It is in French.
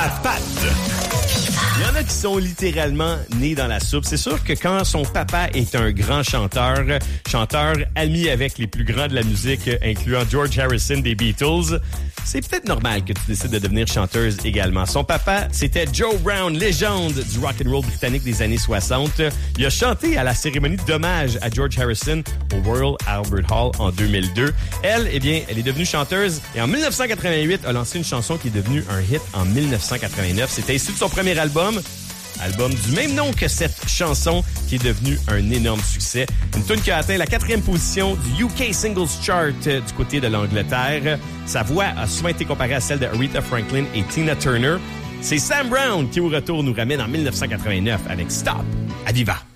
à pattes. Il y en a qui sont littéralement nés dans la soupe. C'est sûr que quand son papa est un grand chanteur ami avec les plus grands de la musique, incluant George Harrison des Beatles, c'est peut-être normal que tu décides de devenir chanteuse également. Son papa, c'était Joe Brown, légende du rock and roll britannique des années 60. Il a chanté à la cérémonie d'hommage à George Harrison au Royal Albert Hall en 2002. Elle, eh bien, elle est devenue chanteuse et en 1988 a lancé une chanson qui est devenue un hit en 1989. C'était issu de son premier album du même nom que cette chanson qui est devenue un énorme succès. Une tune qui a atteint la 4e position du UK Singles Chart du côté de l'Angleterre. Sa voix a souvent été comparée à celle de Aretha Franklin et Tina Turner. C'est Sam Brown qui, au retour, nous ramène en 1989 avec Stop à Viva.